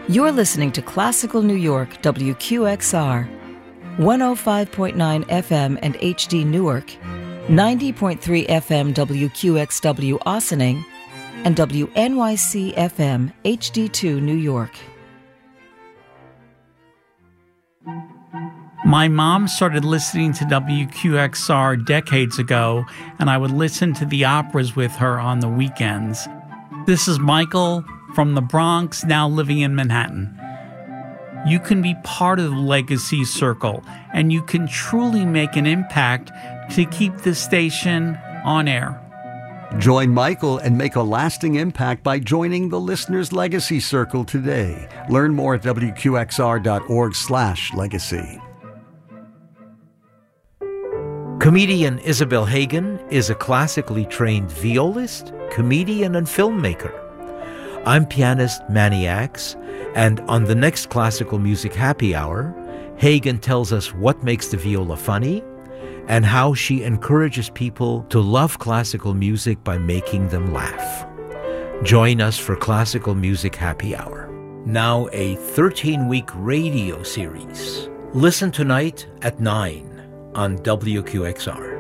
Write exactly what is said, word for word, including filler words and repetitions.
You're listening to Classical New York W Q X R, one oh five point nine F M and H D Newark, ninety point three F M W Q X W Ossining, and W N Y C F M H D two New York. My mom started listening to W Q X R decades ago, and I would listen to the operas with her on the weekends. This is Michael from the Bronx, now living in Manhattan. You can be part of the Legacy Circle, and you can truly make an impact to keep this station on air. Join Michael and make a lasting impact by joining the Listener's Legacy Circle today. Learn more at W Q X R dot org slash legacy. Comedian Isabel Hagen is a classically trained violist, comedian, and filmmaker. I'm pianist Manny Axe, and on the next Classical Music Happy Hour, Hagen tells us what makes the viola funny and how she encourages people to love classical music by making them laugh. Join us for Classical Music Happy Hour. Now a thirteen-week radio series. Listen tonight at nine on W Q X R.